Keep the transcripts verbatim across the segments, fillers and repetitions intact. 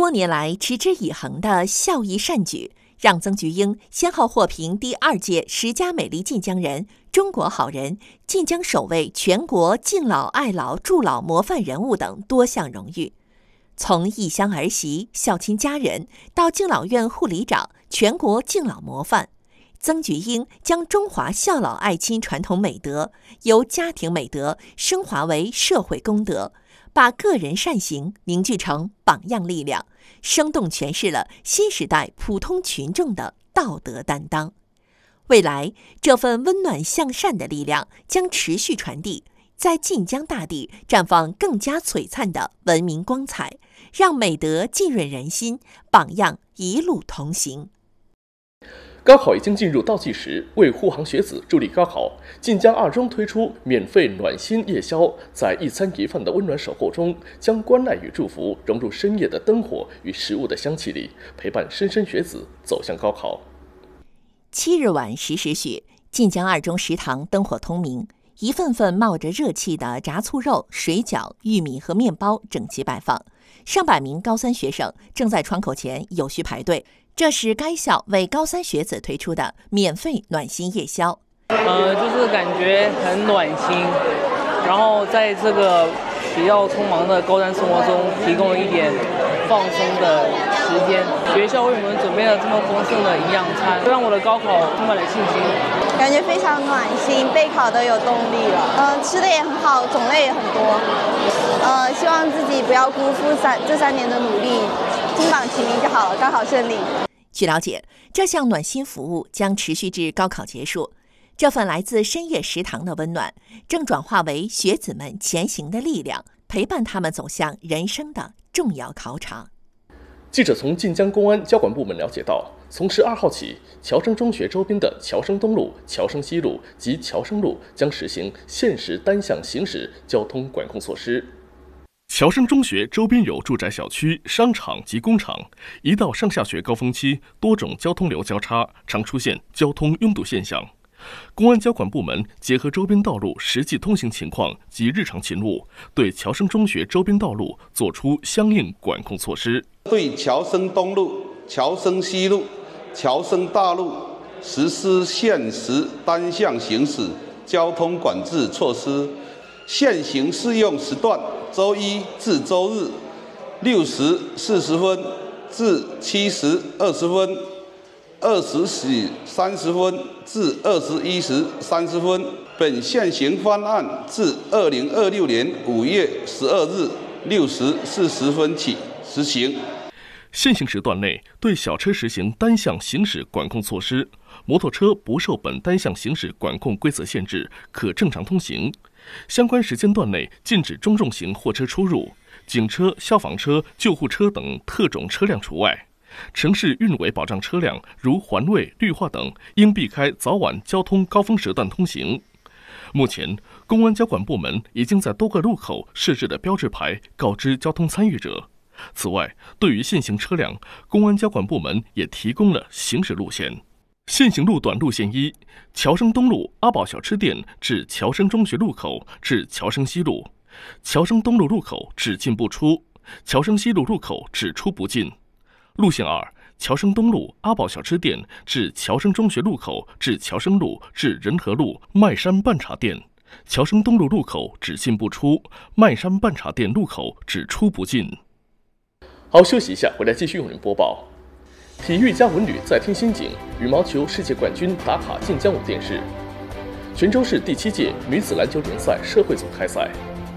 多年来持之以恒的孝义善举，让曾菊英先后获评第二届十佳美丽晋江人、中国好人、晋江首位全国敬老爱老助老模范人物等多项荣誉。从异乡儿媳、孝亲家人到敬老院护理长、全国敬老模范，曾菊英将中华孝老爱亲传统美德由家庭美德升华为社会公德，把个人善行凝聚成榜样力量，生动诠释了新时代普通群众的道德担当。未来，这份温暖向善的力量将持续传递，在晋江大地绽放更加璀璨的文明光彩，让美德浸润人心，榜样一路同行。 高考已经进入倒计时，为护航学子助力高考，晋江二中推出免费暖心夜宵，在一餐一饭的温暖守候中，将关爱与祝福融入深夜的灯火与食物的香气里，陪伴莘莘学子走向高考。 七日晚十时许，晋江二中食堂灯火通明，一份份冒着热气的炸醋肉、水饺、玉米和面包整齐摆放，上百名高三学生正在窗口前有序排队。这是该校为高三学子推出的免费暖心夜宵。 呃，就是感觉很暖心，然后在这个比较匆忙的高三生活中，提供了一点放松的时间。学校为我们准备了这么丰盛的营养餐，让我的高考充满了信心。 感觉非常暖心，备考都有动力了。呃，吃的也很好，种类也很多。呃，希望自己不要辜负三这三年的努力，金榜题名就好了，高考顺利。 据了解，这项暖心服务将持续至高考结束。这份来自深夜食堂的温暖，正转化为学子们前行的力量，陪伴他们走向人生的重要考场。 记者从晋江公安交管部门了解到，从十二号起，侨生中学周边的侨生东路、侨生西路及侨生路将实行限时单向行驶交通管控措施。侨生中学周边有住宅小区、商场及工厂，一到上下学高峰期，多种交通流交叉，常出现交通拥堵现象。公安交管部门结合周边道路实际通行情况及日常勤务，对侨生中学周边道路作出相应管控措施。 对侨生东路、侨生西路、侨生大路实施限时单向行驶交通管制措施，现行适用时段周一至周日六时四十分至七时二十分，二十时三十分至二十一时三十分。本现行方案自二零二六年五月十二日六时四十分起实行。 现行时段内对小车实行单向行驶管控措施，摩托车不受本单向行驶管控规则限制，可正常通行。相关时间段内禁止中重型货车出入，警车、消防车、救护车等特种车辆除外。城市运维保障车辆如环卫、绿化等，应避开早晚交通高峰时段通行。目前，公安交管部门已经在多个路口设置了标志牌，告知交通参与者。此外，对于现行车辆，公安交管部门也提供了行驶路线。现行路段路线一：侨生东路阿宝小吃店至侨生中学路口至侨生西路，侨生东路路口只进不出，侨生西路路口只出不进。路线二：侨生东路阿宝小吃店至侨生中学路口至侨生路至仁和路麦山半茶店，侨生东路路口只进不出，麦山半茶店路口只出不进。好，休息一下，回来继续为您播报。体育加文旅再添新景，羽毛球世界冠军打卡晋江五电视。泉州市第七届女子篮球联赛社会组开赛。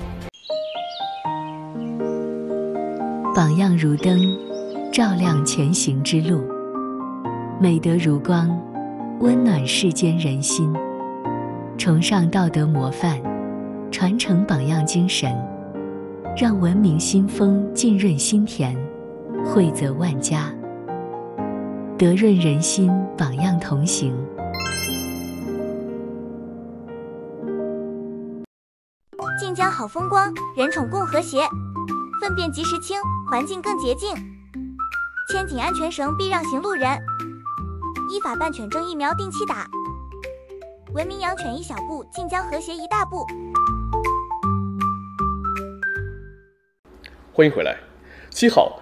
榜样如灯，照亮前行之路；美德如光，温暖世间人心。崇尚道德模范，传承榜样精神，让文明新风浸润心田，惠泽万家。德润人心，榜样同行。 晋江好风光，人宠共和谐，粪便及时清，环境更洁净。牵紧安全绳，避让行路人。依法办犬证疫苗定期打。文明养犬一小步，晋江和谐一大步。 欢迎回来。七号，